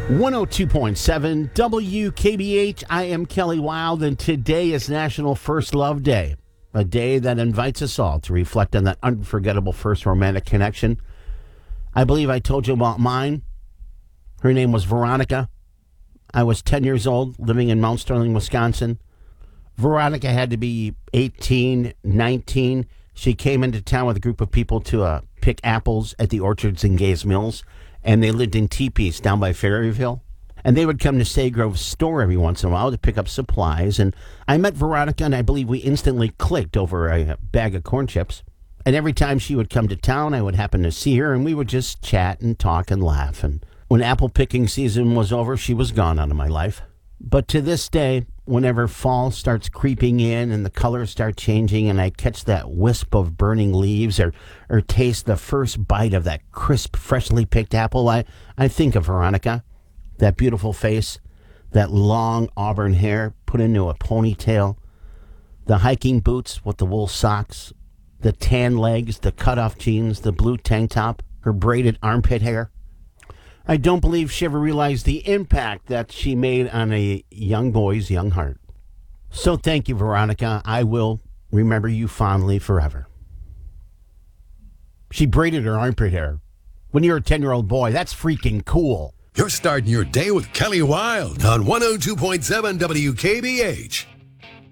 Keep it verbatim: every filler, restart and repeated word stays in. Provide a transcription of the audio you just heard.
one oh two point seven W K B H. I am Kelly Wild, and today is National First Love Day, a day that invites us all to reflect on that unforgettable first romantic connection. I believe I told you about mine. Her name was Veronica. I was ten years old, living in Mount Sterling, Wisconsin. Veronica had to be eighteen, nineteen. She came into town with a group of people to uh, pick apples at the orchards in Gays Mills, and they lived in teepees down by Ferryville. And they would come to Saygrove's store every once in a while to pick up supplies. And I met Veronica, and I believe we instantly clicked over a bag of corn chips. And every time she would come to town, I would happen to see her, and we would just chat and talk and laugh. And when apple picking season was over, she was gone out of my life. But to this day, whenever fall starts creeping in and the colors start changing and I catch that wisp of burning leaves or, or taste the first bite of that crisp, freshly picked apple, I, I think of Veronica. That beautiful face, that long auburn hair put into a ponytail, the hiking boots with the wool socks, the tan legs, the cut-off jeans, the blue tank top, her braided armpit hair. I don't believe she ever realized the impact that she made on a young boy's young heart. So thank you, Veronica. I will remember you fondly forever. She braided her armpit hair. When you're a ten-year-old boy, that's freaking cool. You're starting your day with Kelly Wild on one oh two point seven W K B H.